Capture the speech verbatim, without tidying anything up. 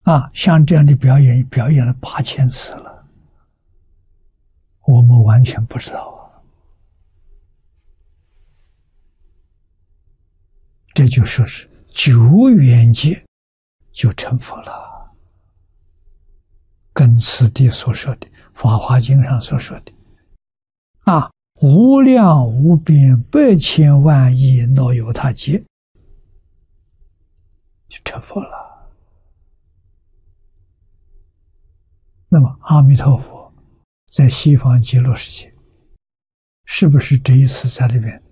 啊，像这样的表演表演了八千次了，我们完全不知道啊。这就说是久远劫就成佛了，跟此地所说的《法华经》上所说的啊，无量无边百千万亿若有他劫，就成佛了。那么阿弥陀佛在西方极乐世界，是不是这一次在里面